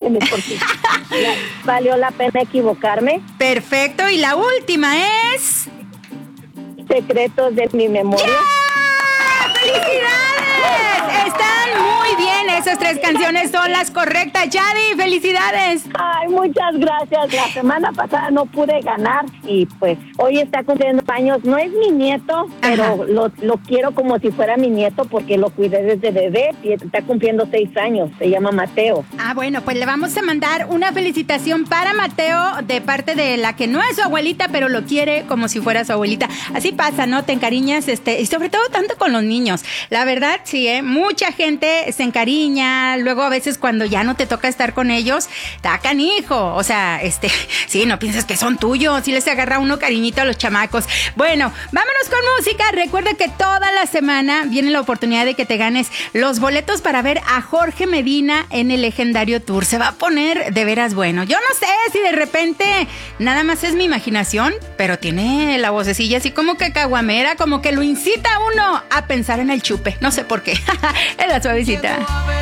Cuénteme por qué. ¿Valió la pena equivocarme? Perfecto, y la última es... Secretos de mi memoria. ¡Yeah! ¡Felicidades! Están muy bien, esas 3 canciones son las correctas. Yadi, felicidades. Ay, muchas gracias. La semana pasada no pude ganar y pues hoy está cumpliendo años. No es mi nieto, pero lo quiero como si fuera mi nieto porque lo cuidé desde bebé y está cumpliendo 6 años. Se llama Mateo. Ah, bueno, pues le vamos a mandar una felicitación para Mateo de parte de la que no es su abuelita, pero lo quiere como si fuera su abuelita. Así pasa, ¿no? Te encariñas, y sobre todo tanto con los niños. La verdad, sí, mucha gente se encariña, luego a veces cuando ya no te toca estar con ellos, da canijo, o sea, sí, no piensas que son tuyos, sí les agarra uno cariñito a los chamacos. Bueno, vámonos con música. Recuerda que toda la semana viene la oportunidad de que te ganes los boletos para ver a Jorge Medina en el Legendario Tour. Se va a poner de veras bueno. Yo no sé si de repente nada más es mi imaginación, pero tiene la vocecilla así como que caguamera, como que lo incita a uno a pensar en el chupe. No sé por qué. Es la suavecita.